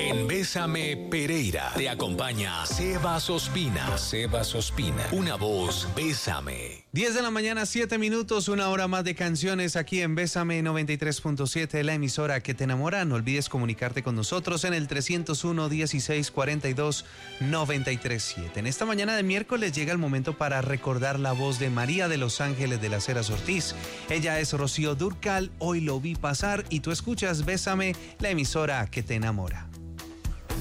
En Bésame Pereira te acompaña Sebas Ospina. Sebas Ospina, una voz Bésame. 10 de la mañana, 7 minutos, una hora más de canciones aquí en Bésame 93.7, la emisora que te enamora. No olvides comunicarte con nosotros en el 301-1642-937. En esta mañana de miércoles llega el momento para recordar la voz de María de los Ángeles de las Heras Ortiz. Ella es Rocío Dúrcal, hoy lo vi pasar y tú escuchas Bésame, la emisora que te enamora.